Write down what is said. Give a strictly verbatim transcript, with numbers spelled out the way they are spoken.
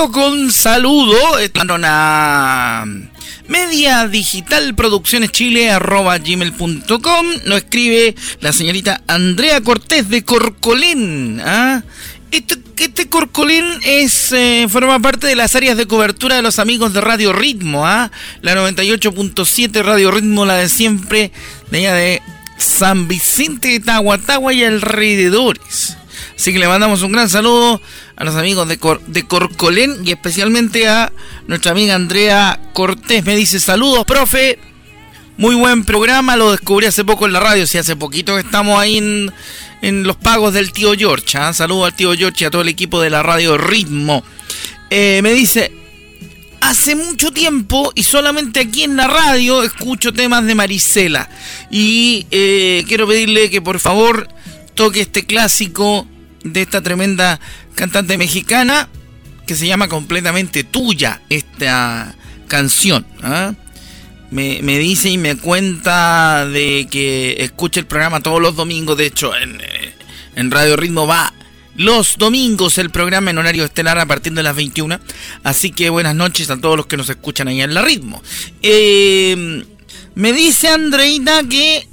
Leo con saludo. Están a Media Digital Producciones Chile arroba gmail punto com. Nos escribe la señorita Andrea Cortés de Corcolén. ¿Ah? Este, este Corcolén es, eh, forma parte de las áreas de cobertura de los amigos de Radio Ritmo. ¿Ah? La noventa y ocho punto siete Radio Ritmo, la de siempre, de allá de San Vicente de Tahuatahua y alrededores. Así que le mandamos un gran saludo a los amigos de, Cor- de Corcolén y especialmente a nuestra amiga Andrea Cortés. Me dice: saludos, profe, muy buen programa, lo descubrí hace poco en la radio, sí, hace poquito que estamos ahí en, en los pagos del tío George. ¿eh? Saludos al tío George y a todo el equipo de la radio Ritmo. Eh, me dice: hace mucho tiempo y solamente aquí en la radio escucho temas de Marisela y eh, quiero pedirle que por favor toque este clásico de esta tremenda cantante mexicana que se llama Completamente Tuya, esta canción. ¿eh? Me, me dice y me cuenta de que escucha el programa todos los domingos. De hecho, en, en Radio Ritmo va los domingos el programa en horario estelar a partir de las veintiuna. Así que buenas noches a todos los que nos escuchan ahí en la Ritmo. Eh, me dice Andreita que